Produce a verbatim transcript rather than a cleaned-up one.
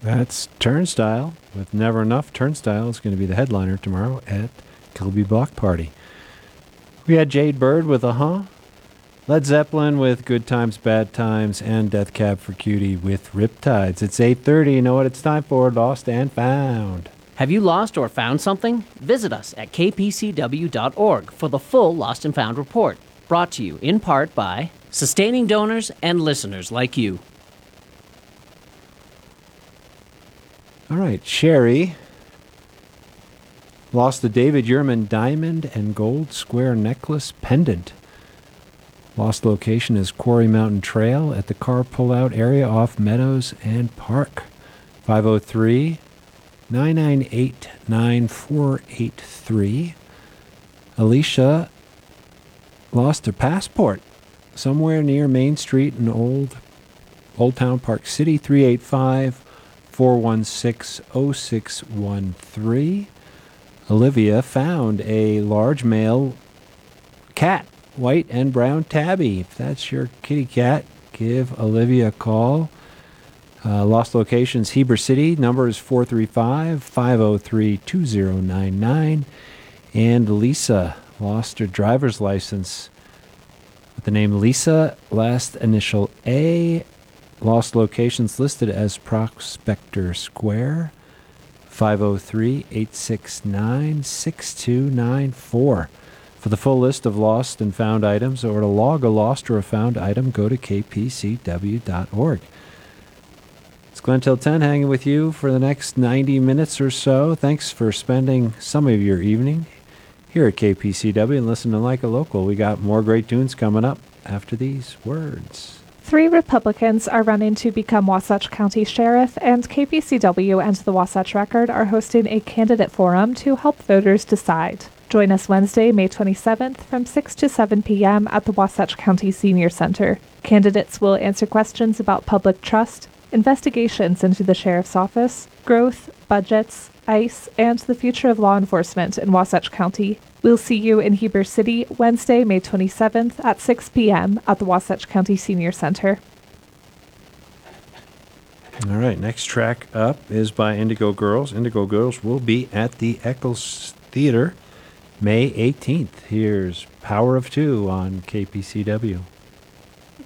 That's Turnstile with Never Enough. Turnstile is going to be the headliner tomorrow at Kilby Block Party. We had Jade Bird with A Huh, Led Zeppelin with Good Times, Bad Times, and Death Cab for Cutie with Riptides. It's eight thirty. You know what it's time for? Lost and Found. Have you lost or found something? Visit us at k p c w dot org for the full Lost and Found report. Brought to you in part by sustaining donors and listeners like you. All right, Sherry lost the David Yurman diamond and gold square necklace pendant. Lost location is Quarry Mountain Trail at the car pullout area off Meadows and Park. five oh three, nine nine eight, nine four eight three. Alicia lost her passport somewhere near Main Street in Old Old Town Park City. three eight five, four one six, oh six one three. Olivia found a large male cat, white and brown tabby. If that's your kitty cat, give Olivia a call. Uh, lost locations, Heber City. Number is four three five, five oh three, two oh nine nine. And Lisa lost her driver's license with the name Lisa, last initial A. Lost locations listed as Prospector Square, five oh three, eight six nine, six two nine four. For the full list of lost and found items, or to log a lost or a found item, go to k p c w dot org. It's Glenn Till ten hanging with you for the next ninety minutes or so. Thanks for spending some of your evening here at K P C W and listening to Like a Local. We got more great tunes coming up after these words. Three Republicans are running to become Wasatch County Sheriff, and K P C W and the Wasatch Record are hosting a candidate forum to help voters decide. Join us Wednesday, May twenty-seventh from six to seven p.m. at the Wasatch County Senior Center. Candidates will answer questions about public trust, investigations into the Sheriff's Office, growth, budgets, ICE, and the future of law enforcement in Wasatch County. We'll see you in Heber City Wednesday, May twenty-seventh at six p.m. at the Wasatch County Senior Center. All right, next track up is by Indigo Girls. Indigo Girls will be at the Eccles Theater May eighteenth. Here's Power of Two on K P C W.